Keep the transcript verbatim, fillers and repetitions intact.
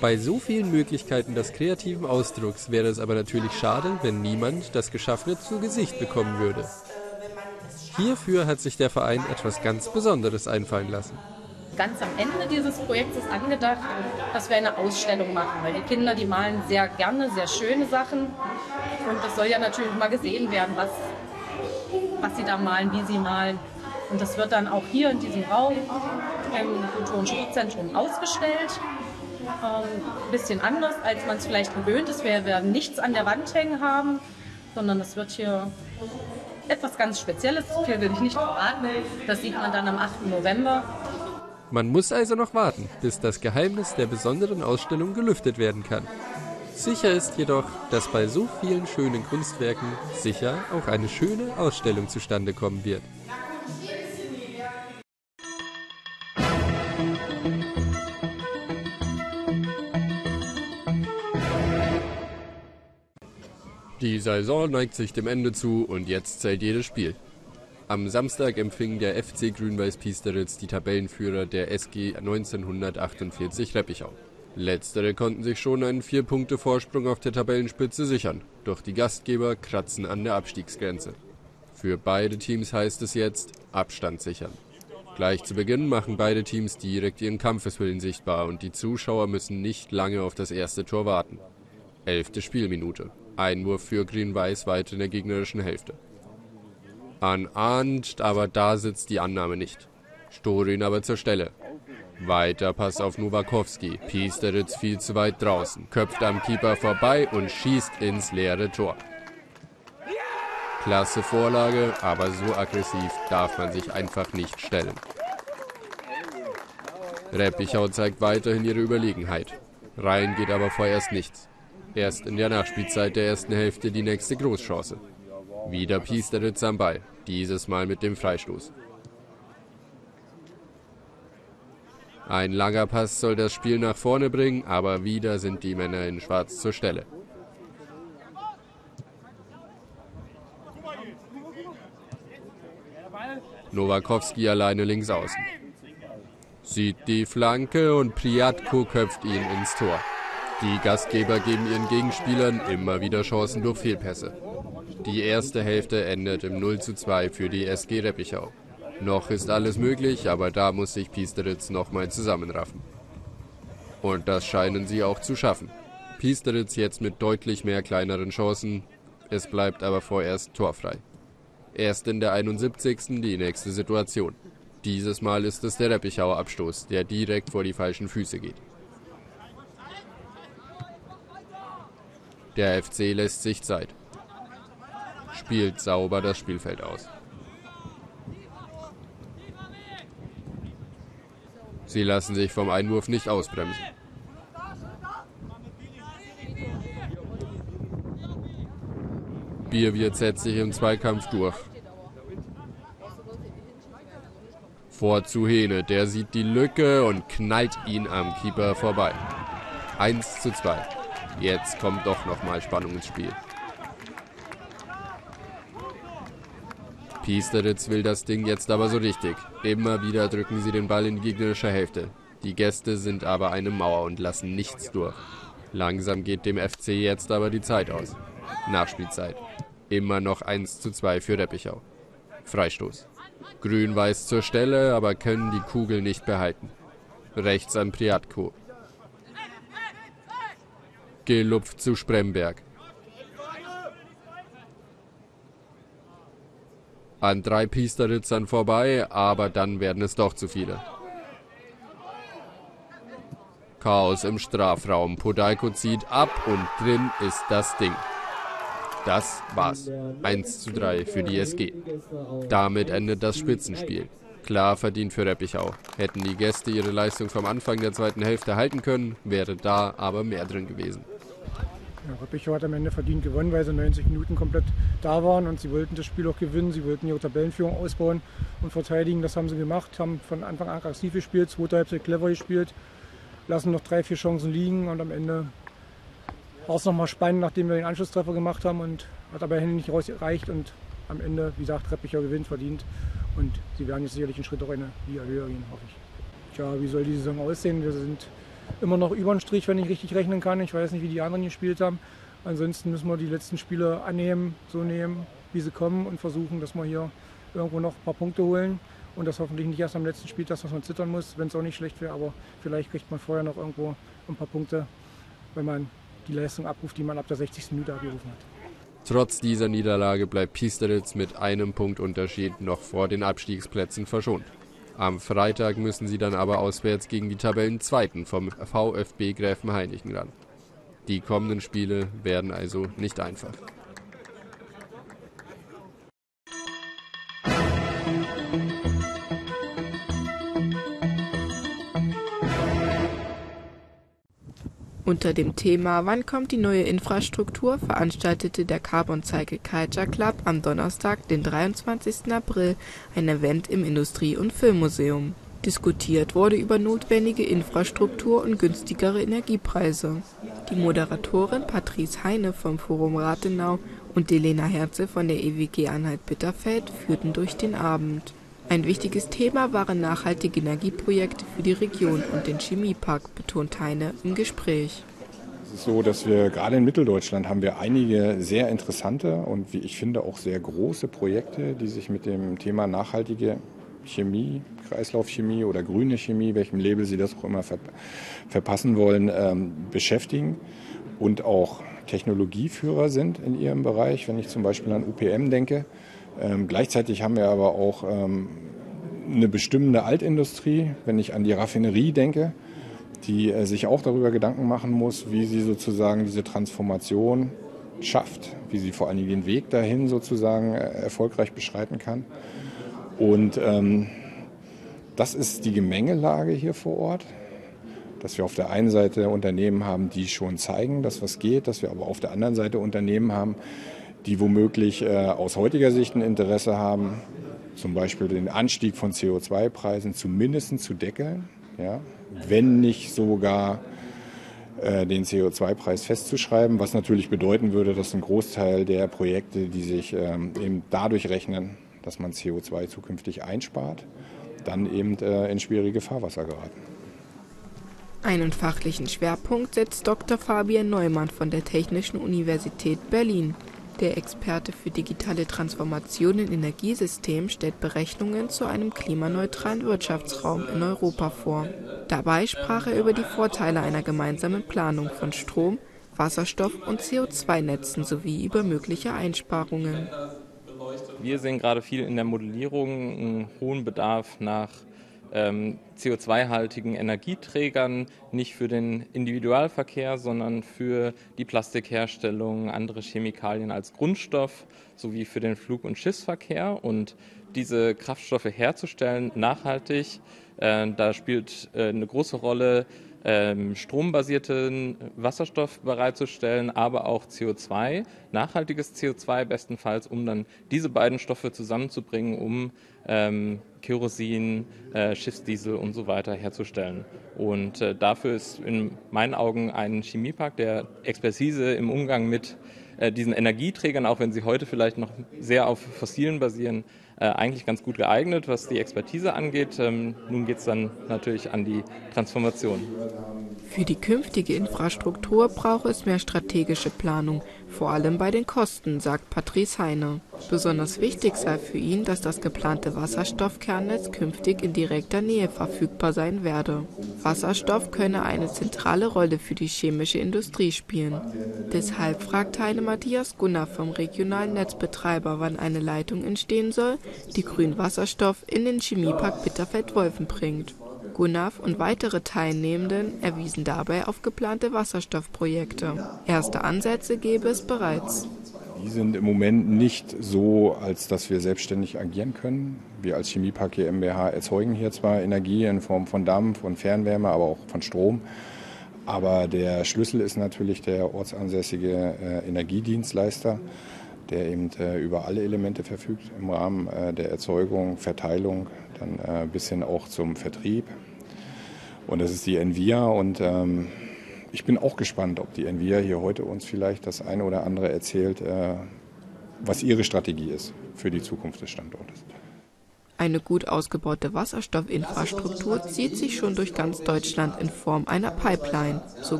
Bei so vielen Möglichkeiten des kreativen Ausdrucks wäre es aber natürlich schade, wenn niemand das Geschaffene zu Gesicht bekommen würde. Hierfür hat sich der Verein etwas ganz Besonderes einfallen lassen. Ganz am Ende dieses Projekts ist angedacht, dass wir eine Ausstellung machen, weil die Kinder, die malen sehr gerne, sehr schöne Sachen. Und das soll ja natürlich mal gesehen werden, was, was sie da malen, wie sie malen. Und das wird dann auch hier in diesem Raum im Kultur- und Sportzentrum ausgestellt. Ein ähm, bisschen anders, als man es vielleicht gewöhnt ist. Wir werden nichts an der Wand hängen haben, sondern es wird hier etwas ganz Spezielles. Viel will ich nicht verraten. Das sieht man dann am achten November. Man muss also noch warten, bis das Geheimnis der besonderen Ausstellung gelüftet werden kann. Sicher ist jedoch, dass bei so vielen schönen Kunstwerken sicher auch eine schöne Ausstellung zustande kommen wird. Die Saison neigt sich dem Ende zu und jetzt zählt jedes Spiel. Am Samstag empfing der F C Grün-Weiß Piesteritz die Tabellenführer der S G neunzehnhundertachtundvierzig Reppichau. Letztere konnten sich schon einen vier Punkte Vorsprung auf der Tabellenspitze sichern, doch die Gastgeber kratzen an der Abstiegsgrenze. Für beide Teams heißt es jetzt Abstand sichern. Gleich zu Beginn machen beide Teams direkt ihren Kampfeswillen sichtbar und die Zuschauer müssen nicht lange auf das erste Tor warten. Elfte Spielminute. Einwurf für Grün-Weiß weit in der gegnerischen Hälfte. An Arndt, aber da sitzt die Annahme nicht. Storin aber zur Stelle. Weiter Pass auf Nowakowski. Piesteritz viel zu weit draußen, köpft am Keeper vorbei und schießt ins leere Tor. Klasse Vorlage, aber so aggressiv darf man sich einfach nicht stellen. Reppichau zeigt weiterhin ihre Überlegenheit. Rein geht aber vorerst nichts. Erst in der Nachspielzeit der ersten Hälfte die nächste Großchance. Wieder Piesteritz am Ball, dieses Mal mit dem Freistoß. Ein langer Pass soll das Spiel nach vorne bringen, aber wieder sind die Männer in Schwarz zur Stelle. Nowakowski alleine links außen. Sieht die Flanke und Priatko köpft ihn ins Tor. Die Gastgeber geben ihren Gegenspielern immer wieder Chancen durch Fehlpässe. Die erste Hälfte endet im null zu zwei für die S G Reppichau. Noch ist alles möglich, aber da muss sich Piesteritz nochmal zusammenraffen. Und das scheinen sie auch zu schaffen. Piesteritz jetzt mit deutlich mehr kleineren Chancen, es bleibt aber vorerst torfrei. Erst in der einundsiebzigsten die nächste Situation. Dieses Mal ist es der Reppichauer Abstoß, der direkt vor die falschen Füße geht. Der F C lässt sich Zeit. Spielt sauber das Spielfeld aus. Sie lassen sich vom Einwurf nicht ausbremsen. Bierwirt setzt sich im Zweikampf durch. Vor zu Hene, der sieht die Lücke und knallt ihn am Keeper vorbei. eins zu zwei. Jetzt kommt doch nochmal Spannung ins Spiel. Piesteritz will das Ding jetzt aber so richtig. Immer wieder drücken sie den Ball in die gegnerische Hälfte. Die Gäste sind aber eine Mauer und lassen nichts durch. Langsam geht dem F C jetzt aber die Zeit aus. Nachspielzeit. Immer noch eins zu zwei für Reppichau. Freistoß. Grün-Weiß zur Stelle, aber können die Kugel nicht behalten. Rechts an Priatko. Gelupft zu Spremberg. An drei Piesteritzern vorbei, aber dann werden es doch zu viele. Chaos im Strafraum. Podalko zieht ab und drin ist das Ding. Das war's. eins zu drei für die S G. Damit endet das Spitzenspiel. Klar verdient für Reppichau. Hätten die Gäste ihre Leistung vom Anfang der zweiten Hälfte halten können, wäre da aber mehr drin gewesen. Ja, Reppichau hat am Ende verdient gewonnen, weil sie neunzig Minuten komplett da waren und sie wollten das Spiel auch gewinnen. Sie wollten ihre Tabellenführung ausbauen und verteidigen. Das haben sie gemacht, haben von Anfang an aggressiv gespielt, zweite Halbzeit clever gespielt, lassen noch drei, vier Chancen liegen und am Ende war es nochmal spannend, nachdem wir den Anschlusstreffer gemacht haben und hat aber nicht gereicht und am Ende, wie gesagt, Reppichau gewinnt, verdient und sie werden jetzt sicherlich einen Schritt auch eine Liga höher gehen, hoffe ich. Tja, wie soll die Saison aussehen? Wir sind immer noch über den Strich, wenn ich richtig rechnen kann. Ich weiß nicht, wie die anderen gespielt haben. Ansonsten müssen wir die letzten Spiele annehmen, so nehmen, wie sie kommen und versuchen, dass wir hier irgendwo noch ein paar Punkte holen. Und das hoffentlich nicht erst am letzten Spiel, das, was man zittern muss, wenn es auch nicht schlecht wäre. Aber vielleicht kriegt man vorher noch irgendwo ein paar Punkte, wenn man die Leistung abruft, die man ab der sechzigsten Minute abgerufen hat. Trotz dieser Niederlage bleibt Piesteritz mit einem Punkt Unterschied noch vor den Abstiegsplätzen verschont. Am Freitag müssen sie dann aber auswärts gegen die Tabellenzweiten vom VfB Gräfenhainichen ran. Die kommenden Spiele werden also nicht einfach. Unter dem Thema "Wann kommt die neue Infrastruktur?" veranstaltete der Carbon Cycle Culture Club am Donnerstag, den dreiundzwanzigsten April, ein Event im Industrie- und Filmmuseum. Diskutiert wurde über notwendige Infrastruktur und günstigere Energiepreise. Die Moderatorin Patrice Heine vom Forum Rathenau und Delena Herze von der E W G Anhalt-Bitterfeld führten durch den Abend. Ein wichtiges Thema waren nachhaltige Energieprojekte für die Region und den Chemiepark, betont Heine im Gespräch. Es ist so, dass wir gerade in Mitteldeutschland haben wir einige sehr interessante und wie ich finde auch sehr große Projekte, die sich mit dem Thema nachhaltige Chemie, Kreislaufchemie oder grüne Chemie, welchem Label Sie das auch immer verpassen wollen, ähm, beschäftigen und auch Technologieführer sind in ihrem Bereich, wenn ich zum Beispiel an U P M denke. Ähm, gleichzeitig haben wir aber auch ähm, eine bestimmende Altindustrie, wenn ich an die Raffinerie denke, die äh, sich auch darüber Gedanken machen muss, wie sie sozusagen diese Transformation schafft, wie sie vor allen Dingen den Weg dahin sozusagen äh, erfolgreich beschreiten kann. Und ähm, das ist die Gemengelage hier vor Ort, dass wir auf der einen Seite Unternehmen haben, die schon zeigen, dass was geht, dass wir aber auf der anderen Seite Unternehmen haben, die womöglich äh, aus heutiger Sicht ein Interesse haben, zum Beispiel den Anstieg von C O zwei Preisen zumindest zu deckeln, ja, wenn nicht sogar äh, den C O zwei Preis festzuschreiben, was natürlich bedeuten würde, dass ein Großteil der Projekte, die sich ähm, eben dadurch rechnen, dass man C O zwei zukünftig einspart, dann eben äh, in schwierige Fahrwasser geraten. Einen fachlichen Schwerpunkt setzt Doktor Fabian Neumann von der Technischen Universität Berlin. Der Experte für digitale Transformation in Energiesystemen stellt Berechnungen zu einem klimaneutralen Wirtschaftsraum in Europa vor. Dabei sprach er über die Vorteile einer gemeinsamen Planung von Strom, Wasserstoff und C O zwei Netzen sowie über mögliche Einsparungen. Wir sehen gerade viel in der Modellierung einen hohen Bedarf nach ähm, C O zwei haltigen Energieträgern, nicht für den Individualverkehr, sondern für die Plastikherstellung, andere Chemikalien als Grundstoff sowie für den Flug- und Schiffsverkehr. Und diese Kraftstoffe herzustellen, nachhaltig, äh, da spielt äh, eine große Rolle, Ähm, strombasierten Wasserstoff bereitzustellen, aber auch C O zwei, nachhaltiges C O zwei bestenfalls, um dann diese beiden Stoffe zusammenzubringen, um ähm, Kerosin, äh, Schiffsdiesel und so weiter herzustellen. Und äh, dafür ist in meinen Augen ein Chemiepark, der Expertise im Umgang mit äh, diesen Energieträgern, auch wenn sie heute vielleicht noch sehr auf fossilen basieren, äh, eigentlich ganz gut geeignet, was die Expertise angeht. Ähm, nun geht es dann natürlich an die Transformation. Für die künftige Infrastruktur braucht es mehr strategische Planung, vor allem bei den Kosten, sagt Patrice Heine. Besonders wichtig sei für ihn, dass das geplante Wasserstoffkernnetz künftig in direkter Nähe verfügbar sein werde. Wasserstoff könne eine zentrale Rolle für die chemische Industrie spielen. Deshalb fragt Heine Matthias Gunnar vom regionalen Netzbetreiber, wann eine Leitung entstehen soll, die grünen Wasserstoff in den Chemiepark Bitterfeld-Wolfen bringt. Gunnar und weitere Teilnehmenden erwiesen dabei auf geplante Wasserstoffprojekte. Erste Ansätze gäbe es bereits. Die sind im Moment nicht so, als dass wir selbstständig agieren können. Wir als Chemiepark GmbH erzeugen hier zwar Energie in Form von Dampf und Fernwärme, aber auch von Strom. Aber der Schlüssel ist natürlich der ortsansässige äh, Energiedienstleister, der eben äh, über alle Elemente verfügt im Rahmen äh, der Erzeugung, Verteilung, dann äh, bis hin auch zum Vertrieb. Und das ist die Envia und ähm, ich bin auch gespannt, ob die Envia hier heute uns vielleicht das eine oder andere erzählt, äh, was ihre Strategie ist für die Zukunft des Standortes. Eine gut ausgebaute Wasserstoffinfrastruktur zieht sich schon durch ganz Deutschland in Form einer Pipeline, so